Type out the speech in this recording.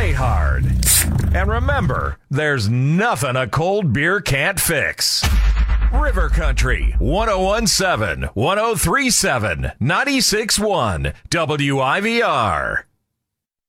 play hard. And remember, there's nothing a cold beer can't fix. River Country, 1017, 1037, 96.1, WIVR.